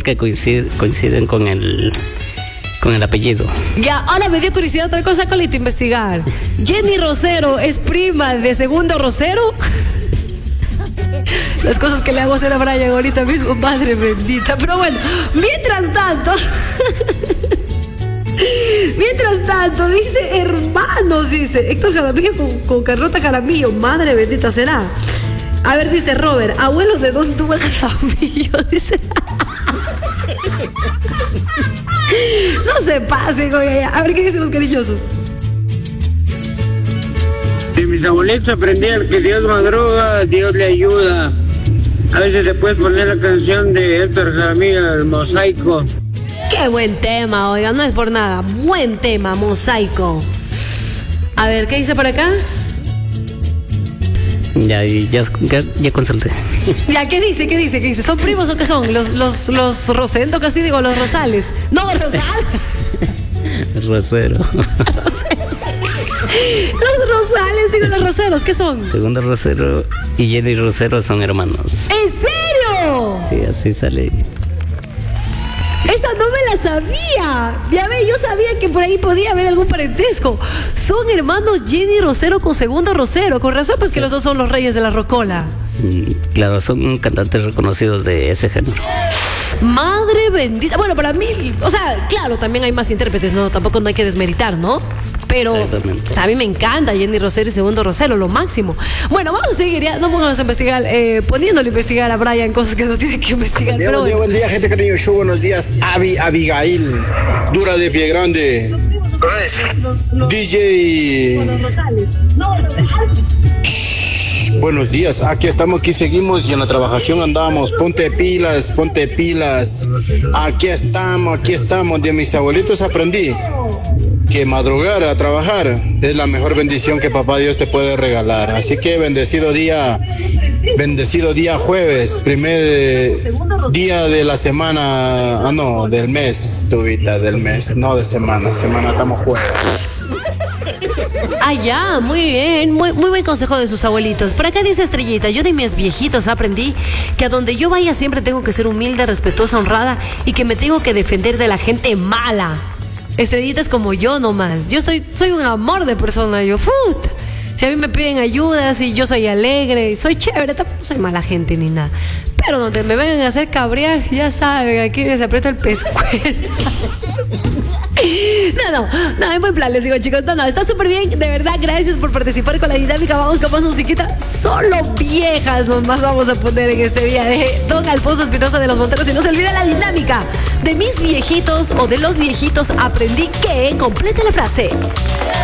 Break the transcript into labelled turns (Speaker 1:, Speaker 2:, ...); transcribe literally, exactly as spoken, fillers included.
Speaker 1: que coincide, coinciden con el con el apellido.
Speaker 2: Ya, ahora me dio curiosidad otra cosa, Colito, investigar. ¿Jenny Rosero es prima de Segundo Rosero? Las cosas que le hago hacer a Brian ahorita mismo, madre bendita. Pero bueno, mientras tanto... Mientras tanto, dice hermanos, dice Héctor Jaramillo con, con Carlota Jaramillo, madre bendita será. A ver, dice Robert, abuelo de Don Tuba Jaramillo, dice. No se pasen, oye, a ver qué dicen los cariñosos.
Speaker 3: De mis abuelitos aprendían que Dios madruga, Dios le ayuda. A veces te puedes poner la canción de Héctor Jaramillo, El Mosaico.
Speaker 2: Qué buen tema, oiga, no es por nada. Buen tema, Mosaico. A ver, ¿qué dice por acá?
Speaker 1: Ya, ya, ya, ya consulté.
Speaker 2: Ya, ¿qué dice? ¿Qué dice? ¿Qué dice? ¿Son primos o qué son? Los, los, los Rosendo, casi digo, los Rosales. No, Rosales.
Speaker 1: Rosero.
Speaker 2: Los Rosales, digo, los Roseros, ¿qué son?
Speaker 1: Segundo Rosero y Jenny Rosero son hermanos.
Speaker 2: ¿En serio?
Speaker 1: Sí, así sale.
Speaker 2: Esa no me la sabía. Ya ve, yo sabía que por ahí podía haber algún parentesco. Son hermanos Jenny Rosero con Segundo Rosero. Con razón, pues que los dos son los reyes de la rocola.
Speaker 1: Mm, claro, son cantantes reconocidos de ese género.
Speaker 2: Madre bendita. Bueno, para mí, o sea, claro, también hay más intérpretes, ¿no? Tampoco no hay que desmeritar, ¿no? Pero o sea, a mí me encanta Jenny Rosero y Segundo Rosero, lo máximo. Bueno, vamos a seguir, ya no vamos a investigar, eh, poniéndole a investigar a Brian cosas que no tiene que investigar.
Speaker 4: Buen día,
Speaker 2: pero
Speaker 4: buen, día
Speaker 2: bueno.
Speaker 4: buen día, gente cariño show, buenos días. Avi, Abigail, dura de pie grande. D J. Shh, buenos días, aquí estamos, aquí seguimos y en la trabajación andamos. Ponte pilas, ponte pilas. Aquí estamos, aquí estamos. De mis abuelitos aprendí que madrugar a trabajar es la mejor bendición que papá Dios te puede regalar. Así que bendecido día, bendecido día jueves, primer eh, día de la semana, ah no, del mes, tubita, del mes, no de semana, semana estamos jueves.
Speaker 2: Ah, ya, muy bien, muy, muy buen consejo de sus abuelitos. Por acá dice Estrellita, yo de mis viejitos aprendí que a donde yo vaya siempre tengo que ser humilde, respetuosa, honrada y que me tengo que defender de la gente mala. Estrellita es como yo nomás. Yo estoy, soy un amor de persona. Yo, puta. Si a mí me piden ayuda, si yo soy alegre, soy chévere, tampoco soy mala gente ni nada. Pero donde me vengan a hacer cabrear, ya saben, aquí les aprieto el pescuezo. No, no, no, en buen plan les digo, chicos. No, no, está súper bien, de verdad, gracias por participar con la dinámica. Vamos con más musiquita. Solo viejas nomás vamos a poner en este día de Don Alfonso Espinosa de los Monteros. Y no se olvida la dinámica de mis viejitos o de los viejitos aprendí que complete la frase.